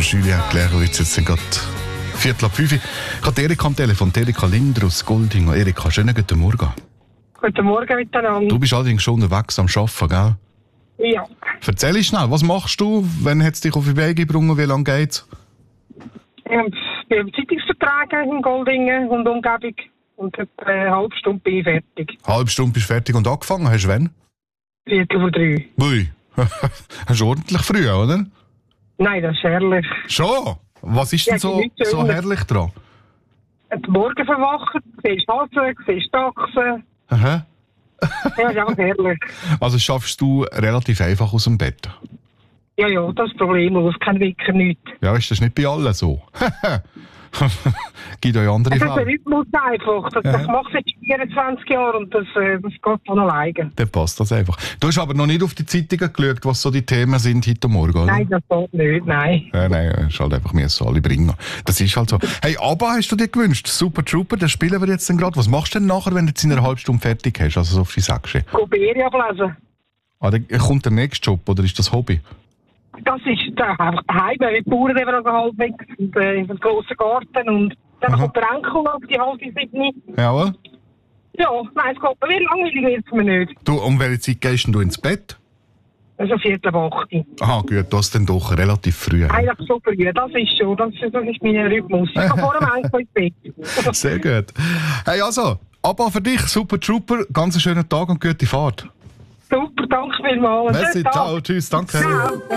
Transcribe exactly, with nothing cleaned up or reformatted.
Julia Klärowitz, jetzt sind gerade Viertel ab fünf. Ich habe Erika am Telefon, Erika Linder aus Golding. Erika, schönen guten Morgen. Guten Morgen miteinander. Du bist allerdings schon unterwegs am Arbeiten, gell? Ja. Erzähl schnell, was machst du, wenn es dich auf die Wege gebracht? Wie lange geht's? Ich bin im Zeitungsvertrag in Goldingen und Umgebung und etwa eine halbe Stunde bin ich fertig. Eine halbe Stunde bist du fertig und angefangen. Hast du wann? Viertel vor drei. Ui, hast du ordentlich früh, oder? Nein, das ist herrlich. Schon? Was ist denn Ja, so, die Leute so sind- herrlich dran? Am Morgen verwachen, siehst Hasen, siehst Dachsen. Aha. Ja, ist einfach herrlich. Also schaffst du relativ einfach aus dem Bett? Ja, ja, das ist problemlos, kein Wecker, nichts. Ja, ist das nicht bei allen so? Gibt euch andere Das ist ein Fälle. Rhythmus einfach. Das, Ja. das mache ich seit vierundzwanzig Jahren und das, äh, das geht von alleine. Dann passt das einfach. Du hast aber noch nicht auf die Zeitungen geschaut, was so die Themen sind heute Morgen, oder? Nein, das geht nicht, nein. Ja, nein, es ist halt einfach, wir müssen alle bringen. Das ist halt so. Hey, ABBA hast du dir gewünscht? Super Trooper, das spielen wir jetzt dann gerade. Was machst du denn nachher, wenn du jetzt in einer halben Stunde fertig hast? Also so auf die Sechsche. Goberie ablesen. Ah, dann kommt der nächste Job, oder ist das Hobby? Das ist da einfach daheim, die Bauern eben noch halbwegs und äh, in einem grossen Garten und dann Aha. kommt der Enkel auf die halbe siebni. Jawohl. Ja, nein, es geht mir wie langweilig wird's mir nicht. Du, um welche Zeit gehst denn du ins Bett? Also viertel ab acht. Aha, gut, das dann doch relativ früh. Eigentlich so früh, das ist schon, das, das ist mein Rhythmus. Ich gehe vor dem Enkel ins Bett. Sehr gut. Hey, also, ABBA für dich, Super Trooper, ganz einen schönen Tag und gute Fahrt. Super, danke vielmals. Merci, Schönen Tag. ciao, tschüss, danke. Ciao.